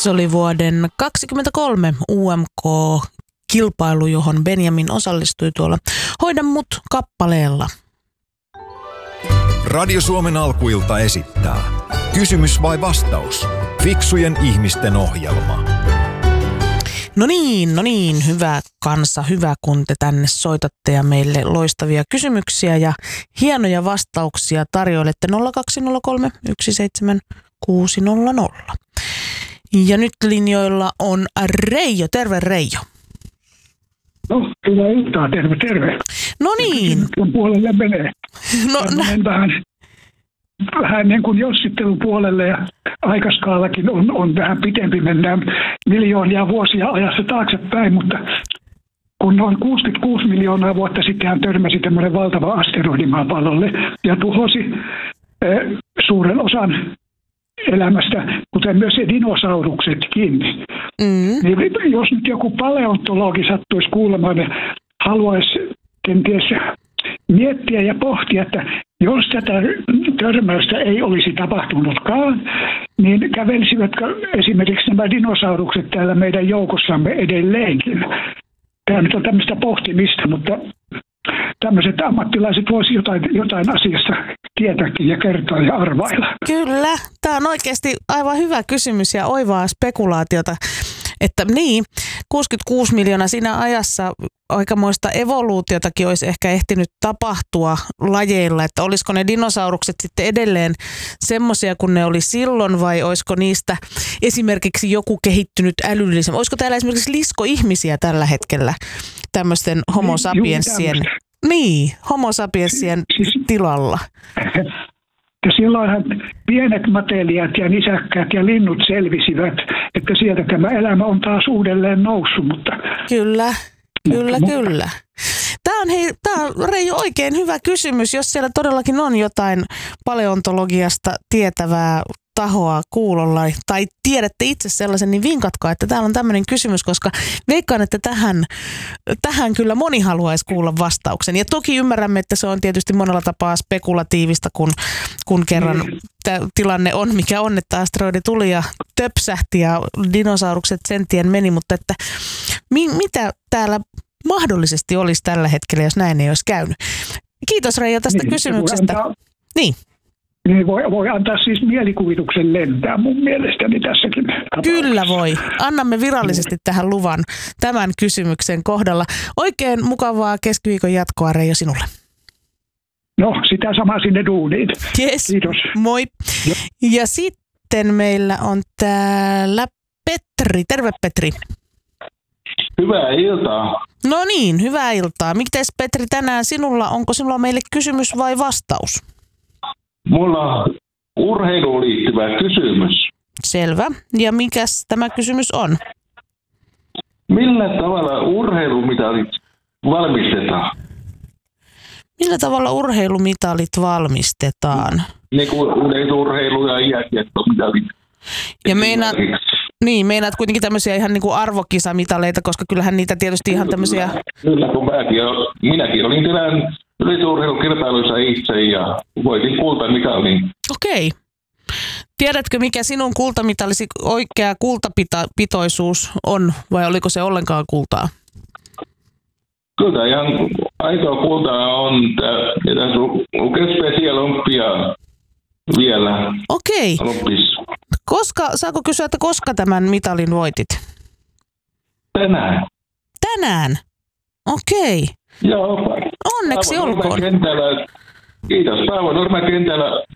Se oli vuoden 2023 UMK-kilpailu, johon Benjamin osallistui tuolla Hoida mut -kappaleella. Radio Suomen alkuilta esittää Kysymys vai vastaus? Fiksujen ihmisten ohjelma. No niin, hyvä kansa, hyvä kun te tänne soitatte ja meille loistavia kysymyksiä ja hienoja vastauksia tarjoilette 0203 17600. Ja nyt linjoilla on Reijo. Terve Reijo. No, hyvää iltaa, terve. No niin. Kun puolelle menee. Vähän niin kuin jossittelupuolelle ja aikaskaalakin on vähän pitempi. Mennään miljoonia vuosia ajassa taaksepäin, mutta kun noin 66 miljoonaa vuotta sitten hän törmäsi tämmöinen valtava asteroidi maapallolle ja tuhosi suuren osan elämästä, kuten myös dinosauruksetkin. Niin jos nyt joku paleontologi sattuisi kuulemaan ja haluaisi kenties miettiä ja pohtia, että jos tätä törmäystä ei olisi tapahtunutkaan, niin kävelisivätkö esimerkiksi nämä dinosaurukset täällä meidän joukossamme edelleenkin? Tämä nyt on tämmöistä pohtimista, mutta tämmöiset ammattilaiset voisivat jotain asiasta tietääkin ja kertoa ja arvailla. Kyllä, tämä on oikeasti aivan hyvä kysymys ja oivaa spekulaatiota. Että niin, 66 miljoonaa siinä ajassa aikamoista evoluutiotakin olisi ehkä ehtinyt tapahtua lajeilla, että olisiko ne dinosaurukset sitten edelleen semmoisia kuin ne oli silloin vai olisiko niistä esimerkiksi joku kehittynyt älyllisen. Olisiko täällä esimerkiksi liskoihmisiä tällä hetkellä tämmöisten homo sapiensien, homo sapiensien tilalla? Ja silloinhan pienet matelijat ja nisäkkäät ja linnut selvisivät, että sieltä tämä elämä on taas uudelleen noussut. Mutta Kyllä. Tämä on Reijo oikein hyvä kysymys, jos siellä todellakin on jotain paleontologiasta tietävää tahoa kuulolla tai tiedätte itse sellaisen, niin vinkatkaa, että täällä on tämmöinen kysymys, koska veikkaan, että tähän kyllä moni haluaisi kuulla vastauksen. Ja toki ymmärrämme, että se on tietysti monella tapaa spekulatiivista, kun kerran tilanne on, mikä on, että asteroidi tuli ja töpsähti ja dinosaurukset sen tien meni, mutta että mitä täällä mahdollisesti olisi tällä hetkellä, jos näin ei olisi käynyt. Kiitos Reijo tästä kysymyksestä. Niin voi antaa siis mielikuvituksen lentää mun mielestäni tässäkin tapauksessa. Kyllä voi. Annamme virallisesti tähän luvan tämän kysymyksen kohdalla. Oikein mukavaa keskiviikon jatkoa Reijo sinulle. No, sitä samaa sinne duuniin. Yes. Kiitos. Moi. Ja sitten meillä on täällä Petri. Terve Petri. Hyvää iltaa. No niin, hyvää iltaa. Mites Petri tänään onko sinulla meille kysymys vai vastaus? Mulla on urheiluun liittyvä kysymys. Selvä. Ja mikäs tämä kysymys on? Millä tavalla urheilumitalit valmistetaan? Millä tavalla urheilumitalit valmistetaan? Niin kuin yleisurheilu ja jääkiekkomitalit. Ja meinaat kuitenkin tämmöisiä ihan niin kuin arvokisamitaleita, koska kyllähän niitä tietysti ihan tämmöisiä. Kyllä, kun minäkin olin tänään yleisurheilukilpailuissa itse ja voitin kultamitalin. Okei. Tiedätkö, mikä sinun kultamitalisi oikea kultapitoisuus on, vai oliko se ollenkaan kultaa? Kyllä, ihan aitoa kultaa on. Tässä lukee Special Olympia vielä. Okei. Olympis. Saako kysyä, että koska tämän mitalin voitit? Tänään? Okei. Joo. Onneksi olkoon. Kiitos. Paavo Nurmen kentällä